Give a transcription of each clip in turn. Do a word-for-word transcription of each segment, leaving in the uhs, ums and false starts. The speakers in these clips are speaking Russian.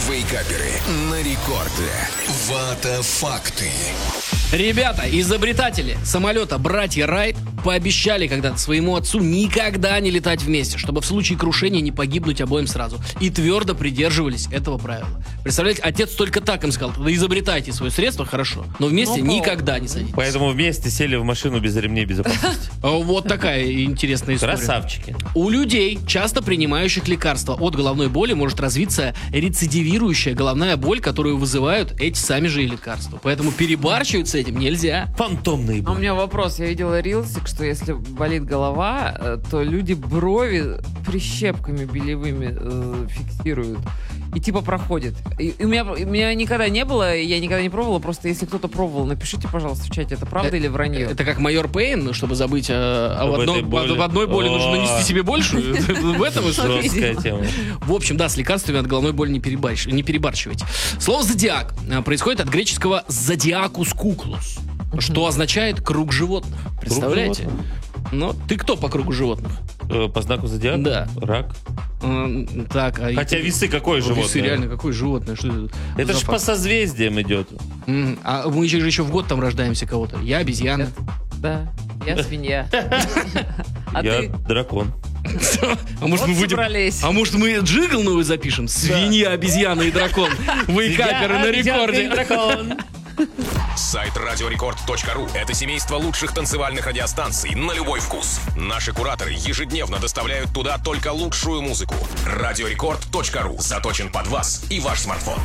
Вейкаперы на рекорде. Вата факты. Ребята, изобретатели самолета братья Райт пообещали когда-то своему отцу никогда не летать вместе, чтобы в случае крушения не погибнуть обоим сразу. И твердо придерживались этого правила. Представляете, отец только так им сказал: да изобретайте свое средство, хорошо, но вместе ну, никогда не садитесь. Поэтому вместе сели в машину без ремней безопасности. Вот такая интересная история. Красавчики. У людей, часто принимающих лекарства от головной боли, может развиться рецидивирующая головная боль, которую вызывают эти сами же и лекарства. Поэтому перебарщивать с этим нельзя. Фантомные боли. А у меня вопрос. Я видела рилсик, что если болит голова, то люди брови прищепками белевыми э, фиксируют. И типа проходит. И, и у, меня, у меня никогда не было, я никогда не пробовала. Просто если кто-то пробовал, напишите, пожалуйста, в чате, это правда это, или вранье? Это как майор Пейн, чтобы забыть о, о одной боли. В одной боли нужно нанести себе большую. В этом жесткая тема. В общем, да, с лекарствами от головной боли не перебарщивайте. Слово «зодиак» происходит от греческого «зодиакус куклус», что означает «круг животных». Представляете? Ну, ты кто по кругу животных? По знаку зодиака? Да. Рак. Uh, так, а Хотя весы какое ну, животное? Весы реально какое животное? Что это это же по созвездиям идет. Mm, а мы еще, еще в год там рождаемся кого-то. Я обезьяна. Да, я свинья. Я дракон. А может, мы будем, а может мы джигл новый запишем? Свинья, обезьяна и дракон. Вейкаперы на рекорде. Сайт радиорекорд точка ру – это семейство лучших танцевальных радиостанций на любой вкус. Наши кураторы ежедневно доставляют туда только лучшую музыку. радиорекорд точка ру заточен под вас и ваш смартфон.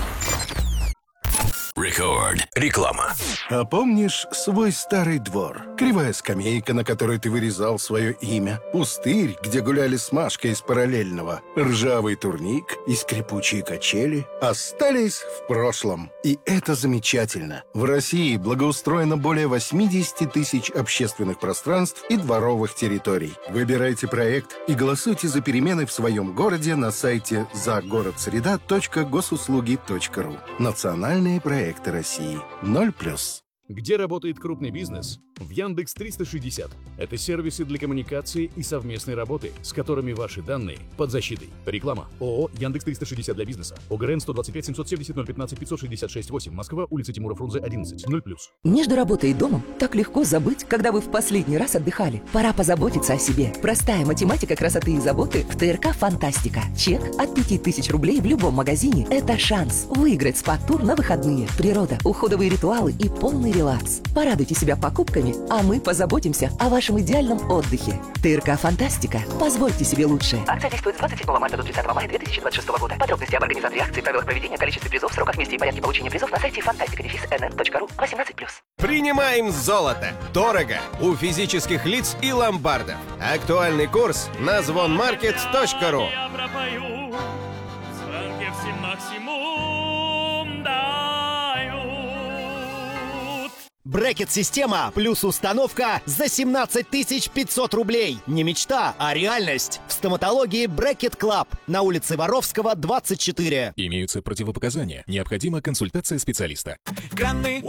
Рекорд. Реклама. А помнишь свой старый двор? Кривая скамейка, на которой ты вырезал свое имя. Пустырь, где гуляли с Машкой из параллельного. Ржавый турник и скрипучие качели остались в прошлом. И это замечательно. В России благоустроено более восемьдесят тысяч общественных пространств и дворовых территорий. Выбирайте проект и голосуйте за перемены в своем городе на сайте загородсреда точка госуслуги точка ру. Национальные проекты России. ноль плюс. Где работает крупный бизнес? В Яндекс триста шестьдесят. Это сервисы для коммуникации и совместной работы, с которыми ваши данные под защитой. Реклама. ООО Яндекс триста шестьдесят для бизнеса. ОГРН сто двадцать пять семьсот семьдесят ноль пятнадцать пятьсот шестьдесят шесть восемь. Москва, улица Тимура Фрунзе, одиннадцать. ноль плюс. Между работой и домом так легко забыть, когда вы в последний раз отдыхали. Пора позаботиться о себе. Простая математика красоты и заботы в ТРК «Фантастика». Чек от пяти тысяч рублей в любом магазине – это шанс выиграть спа-тур на выходные. Природа, уходовые ритуалы и полный релакс. Порадуйте себя покупками, а мы позаботимся о вашем идеальном отдыхе. ТРК «Фантастика». Позвольте себе лучшее. Акция действует с двадцать седьмого марта до тридцатого мая две тысячи двадцать шестого года. Подробности об организации акции, правилах проведения, количестве призов, сроках, месте и порядке получения призов на сайте фантастика эн эн точка ру. восемнадцать плюс. Принимаем золото. Дорого. У физических лиц и ломбардов. Актуальный курс на звонмаркет точка ру. Брекет-система плюс установка за семнадцать тысяч пятьсот рублей. Не мечта, а реальность. В стоматологии Брекет Клаб на улице Воровского, двадцать четыре. Имеются противопоказания. Необходима консультация специалиста. Кранный